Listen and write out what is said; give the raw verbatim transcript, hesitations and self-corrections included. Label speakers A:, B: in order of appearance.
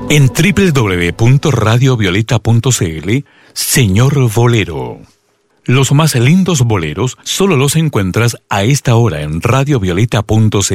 A: En doble u doble u doble u punto radio violeta punto c l, Señor Bolero. Los más lindos boleros solo los encuentras a esta hora en radio violeta punto c